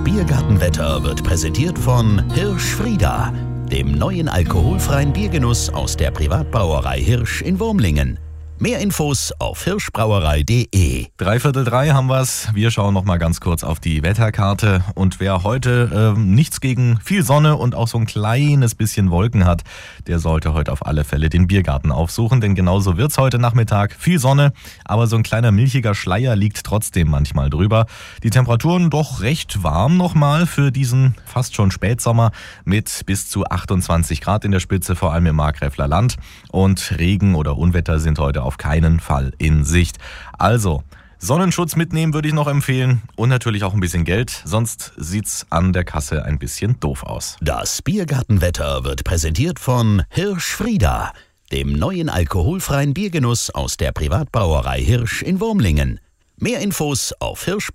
Das Biergartenwetter wird präsentiert von Hirsch Frieda, dem neuen alkoholfreien Biergenuss aus der Privatbrauerei Hirsch in Wurmlingen. Mehr Infos auf hirschbrauerei.de. 2:45 haben wir's. Wir schauen noch mal ganz kurz auf die Wetterkarte. Und wer heute nichts gegen viel Sonne und auch so ein kleines bisschen Wolken hat, der sollte heute auf alle Fälle den Biergarten aufsuchen. Denn genauso wird's heute Nachmittag. Viel Sonne, aber so ein kleiner milchiger Schleier liegt trotzdem manchmal drüber. Die Temperaturen doch recht warm nochmal für diesen fast schon Spätsommer mit bis zu 28 Grad in der Spitze, vor allem im Markgräfler Land. Und Regen oder Unwetter sind heute auf keinen Fall in Sicht. Also, Sonnenschutz mitnehmen würde ich noch empfehlen und natürlich auch ein bisschen Geld, sonst sieht's an der Kasse ein bisschen doof aus. Das Biergartenwetter wird präsentiert von Hirsch Frieda, dem neuen alkoholfreien Biergenuss aus der Privatbrauerei Hirsch in Wurmlingen. Mehr Infos auf hirsch